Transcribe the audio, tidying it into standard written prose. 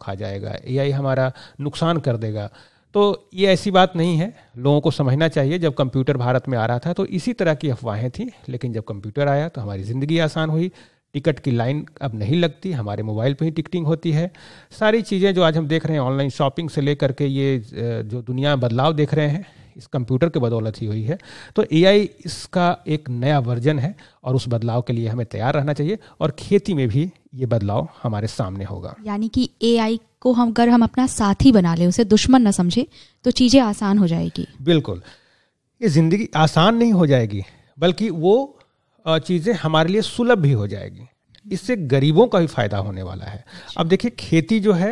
खा जाएगा, एआई हमारा नुकसान कर देगा। तो ये ऐसी बात नहीं है, लोगों को समझना चाहिए। जब कंप्यूटर भारत में आ रहा था तो इसी तरह की अफवाहें थी, लेकिन जब कंप्यूटर आया तो हमारी ज़िंदगी आसान हुई। टिकट की लाइन अब नहीं लगती, हमारे मोबाइल पे ही टिकटिंग होती है। सारी चीज़ें जो आज हम देख रहे हैं, ऑनलाइन शॉपिंग से लेकर के ये जो दुनिया में बदलाव देख रहे हैं, इस कंप्यूटर के बदौलत ही हुई है। तो एआई इसका एक नया वर्जन है और उस बदलाव के लिए हमें तैयार रहना चाहिए, और खेती में भी ये बदलाव हमारे सामने होगा। यानी कि एआई को अगर हम अपना साथी बना लें, उसे दुश्मन न समझे, तो चीज़ें आसान हो जाएगी। बिल्कुल, ये ज़िंदगी आसान नहीं हो जाएगी, बल्कि वो चीज़ें हमारे लिए सुलभ भी हो जाएगी। इससे गरीबों का भी फायदा होने वाला है। अब देखिए, खेती जो है